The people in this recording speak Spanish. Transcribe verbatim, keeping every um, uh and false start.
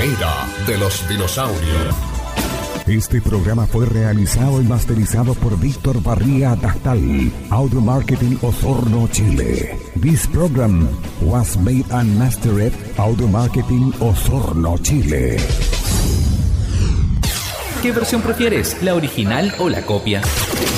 era de los dinosaurios. Este programa fue realizado y masterizado por Víctor Barría Dastal, Audio Marketing Osorno, Chile. This program was made and mastered Audio Marketing Osorno, Chile. ¿Qué versión prefieres, la original o la copia?